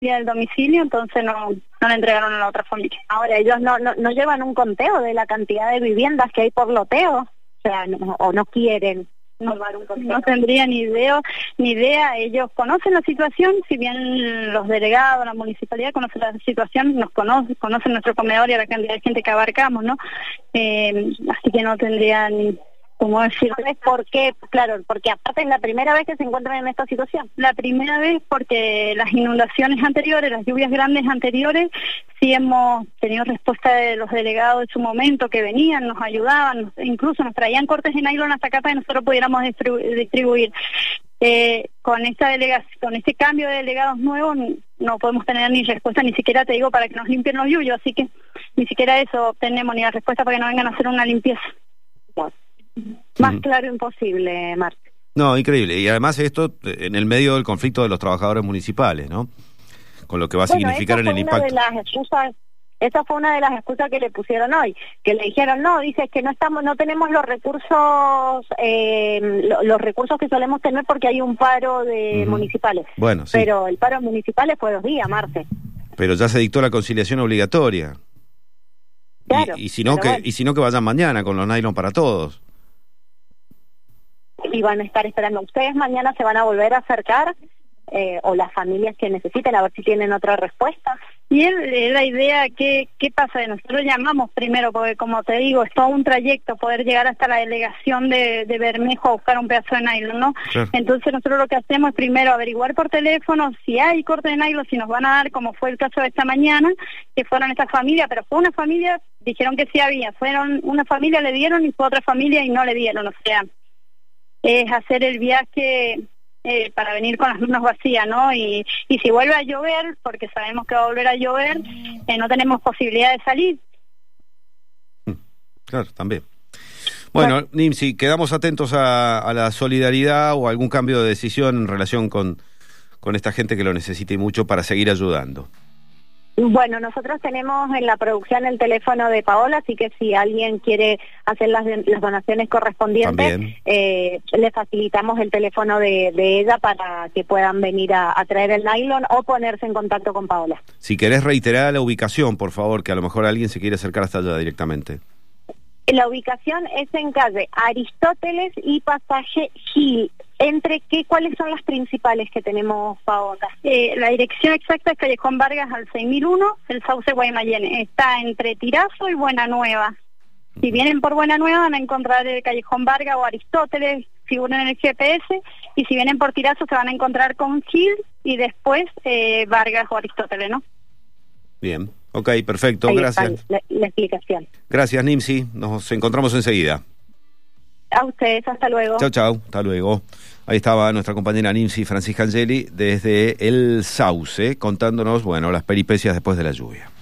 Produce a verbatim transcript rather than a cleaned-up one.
del domicilio, entonces no, no le entregaron a la otra familia. Ahora, ellos no, no, no llevan un conteo de la cantidad de viviendas que hay por loteo, o sea, no, o no quieren. No, no tendría ni idea, ni idea, ellos conocen la situación, si bien los delegados, la municipalidad conocen la situación, nos conocen, conocen nuestro comedor y a la cantidad de gente que abarcamos, ¿no? Eh, así que no tendrían, ¿cómo decir? ¿Sabes por qué? Claro, porque aparte es la primera vez que se encuentran en esta situación. La primera vez porque las inundaciones anteriores, las lluvias grandes anteriores, sí hemos tenido respuesta de los delegados en su momento, que venían, nos ayudaban, incluso nos traían cortes de nylon hasta acá para que nosotros pudiéramos distribu- distribuir. Eh, con esta delegación, con este cambio de delegados nuevos, no podemos tener ni respuesta, ni siquiera te digo para que nos limpien los yuyos, así que ni siquiera eso obtenemos, ni la respuesta para que nos vengan a hacer una limpieza. Bueno. Más claro imposible, Marta. No, increíble. Y además esto en el medio del conflicto de los trabajadores municipales, ¿no? Con lo que va a bueno, significar en el impacto. De las excusas, esa fue una de las excusas que le pusieron hoy, que le dijeron, no, dice que no estamos, no tenemos los recursos, eh, lo, los recursos que solemos tener porque hay un paro de uh-huh. municipales. Bueno, sí. Pero el paro municipales fue dos días, Marte. Pero ya se dictó la conciliación obligatoria. Claro. Y, y si no que bueno. y si no que vayan mañana con los nylon para todos. Y van a estar esperando. Ustedes mañana se van a volver a acercar, eh, o las familias que necesiten, a ver si tienen otra respuesta. Y él, la idea, ¿qué, qué pasa? Nosotros llamamos primero, porque como te digo, es todo un trayecto poder llegar hasta la delegación de, de Bermejo a buscar un pedazo de nylon, ¿no? Claro. Entonces nosotros lo que hacemos es primero averiguar por teléfono si hay corte de nylon, si nos van a dar, como fue el caso de esta mañana, que fueron estas familias, pero fue una familia, dijeron que sí había, fueron una familia, le dieron, y fue otra familia y no le dieron, o sea, es hacer el viaje eh, para venir con las manos vacías, ¿no? Y, y si vuelve a llover, porque sabemos que va a volver a llover, eh, no tenemos posibilidad de salir. Claro, también. Bueno, bueno. Nimsi, quedamos atentos a, a la solidaridad o algún cambio de decisión en relación con, con esta gente que lo necesite mucho para seguir ayudando. Bueno, nosotros tenemos en la producción el teléfono de Paola, así que si alguien quiere hacer las, las donaciones correspondientes, eh, le facilitamos el teléfono de, de ella para que puedan venir a, a traer el nylon o ponerse en contacto con Paola. Si querés reiterar la ubicación, por favor, que a lo mejor alguien se quiere acercar hasta allá directamente. La ubicación es en calle Aristóteles y Pasaje Gil. ¿Entre qué, cuáles son las principales que tenemos, Paola? Eh, la dirección exacta es Callejón Vargas al seis mil uno, el Sauce Guaymallén. Está entre Tirazo y Buena Nueva. Si vienen por Buena Nueva van a encontrar el Callejón Vargas o Aristóteles, figuran en el G P S, y si vienen por Tirazo se van a encontrar con Gil y después eh, Vargas o Aristóteles, ¿no? Bien, ok, perfecto, Ahí gracias. La, la explicación. Gracias, Nimsi, nos encontramos enseguida. A ustedes, hasta luego. Chau, chau, hasta luego. Ahí estaba nuestra compañera Nimsi Francisca Angeli desde el Sauce, contándonos, bueno, las peripecias después de la lluvia.